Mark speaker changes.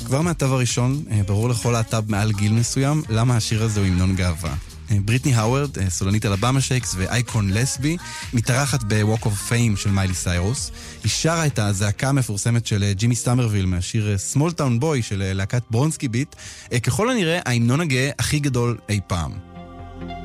Speaker 1: כבר מהטב הראשון, ברור לכל להט"ב מעל גיל מסוים, למה השיר הזה הוא המנון גאווה. בריטני האוורד, סולנית אלבמה שייקס ואייקון לסבי, מתארחת ב-Walk of Fame של מיילי סיירוס. היא שרה את הזעקה המפורסמת של ג'ימי סטאמרוויל מהשיר Small Town Boy של להקת ברונסקי ביט, ככל הנראה ההמנון הגאה הכי גדול אי פעם.